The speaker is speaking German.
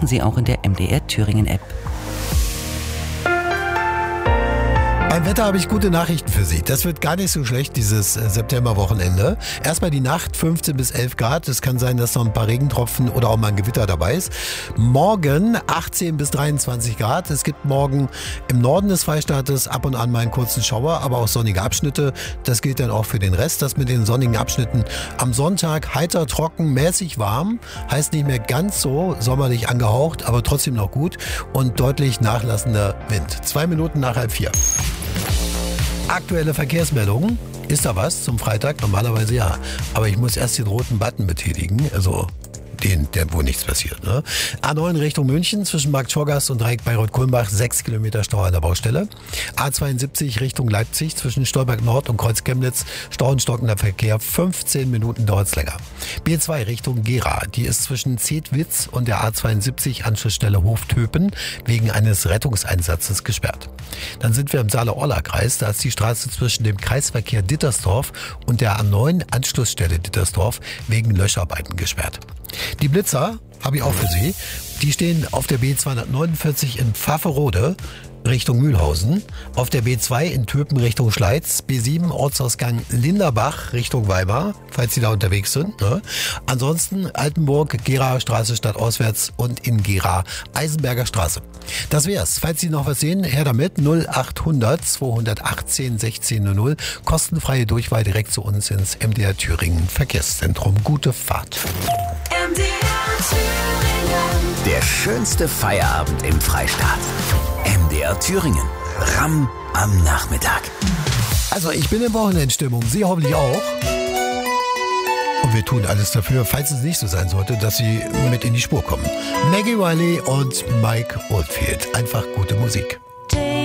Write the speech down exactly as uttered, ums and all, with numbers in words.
finden Sie auch in der M D R Thüringen App. Beim Wetter habe ich gute Nachrichten für Sie. Das wird gar nicht so schlecht, dieses Septemberwochenende. Erstmal die Nacht, fünfzehn bis elf Grad. Es kann sein, dass noch ein paar Regentropfen oder auch mal ein Gewitter dabei ist. Morgen achtzehn bis dreiundzwanzig Grad. Es gibt morgen im Norden des Freistaates ab und an mal einen kurzen Schauer, aber auch sonnige Abschnitte. Das gilt dann auch für den Rest. Das mit den sonnigen Abschnitten am Sonntag heiter, trocken, mäßig warm. Heißt nicht mehr ganz so sommerlich angehaucht, aber trotzdem noch gut und deutlich nachlassender Wind. Zwei Minuten nach halb vier. Aktuelle Verkehrsmeldungen. Ist da was zum Freitag? Normalerweise ja. Aber ich muss erst den roten Button betätigen. Also den, der, wo nichts passiert. Ne? A neun Richtung München zwischen Markt Schorgast und Dreieck Bayreuth-Kulmbach, sechs Kilometer Stau an der Baustelle. A zweiundsiebzig Richtung Leipzig zwischen Stolberg Nord und Kreuz Chemnitz, Stau und stockender Verkehr, fünfzehn Minuten dauert's länger. B zwei Richtung Gera, die ist zwischen Zedwitz und der A zweiundsiebzig Anschlussstelle Hoftöpen wegen eines Rettungseinsatzes gesperrt. Dann sind wir im Saale-Orla-Kreis, da ist die Straße zwischen dem Kreisverkehr Dittersdorf und der A neun Anschlussstelle Dittersdorf wegen Löscharbeiten gesperrt. Die Blitzer habe ich auch für Sie. Die stehen auf der B zweihundertneunundvierzig in Pfafferode Richtung Mühlhausen, auf der B zwei in Töpen Richtung Schleiz, B sieben Ortsausgang Linderbach Richtung Weimar, falls Sie da unterwegs sind. Ne? Ansonsten Altenburg, Gera Straße stadtauswärts und in Gera Eisenberger Straße. Das wär's. Falls Sie noch was sehen, her damit. null achthundert zweihundertachtzehn sechzehn null null. Kostenfreie Durchwahl direkt zu uns ins M D R Thüringen Verkehrszentrum. Gute Fahrt. M D R Thüringen. Der schönste Feierabend im Freistaat. M D R Thüringen. Ramm am Nachmittag. Also ich bin in Wochenendstimmung. Sie hoffentlich auch. Und wir tun alles dafür, falls es nicht so sein sollte, dass Sie mit in die Spur kommen. Maggie Wiley und Mike Oldfield. Einfach gute Musik.